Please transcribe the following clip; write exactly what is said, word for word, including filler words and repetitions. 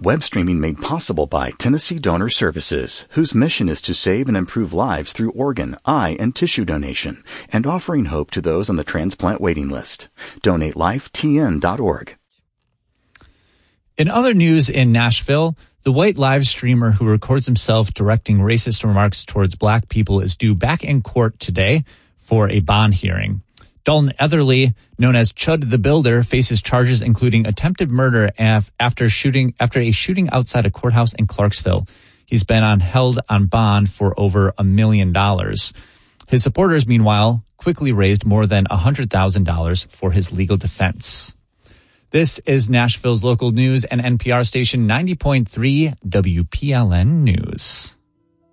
Web streaming made possible by Tennessee Donor Services, whose mission is to save and improve lives through organ, eye, and tissue donation, and offering hope to those on the transplant waiting list. donate life t n dot org. In other news in Nashville, the white live streamer who records himself directing racist remarks towards black people is due back in court today for a bond hearing. Dalton Etherly, known as Chud the Builder, faces charges including attempted murder af- after shooting after a shooting outside a courthouse in Clarksville. He's been on held on bond for over a million dollars. His supporters, meanwhile, quickly raised more than one hundred thousand dollars for his legal defense. This is Nashville's local news and N P R station ninety point three W P L N News.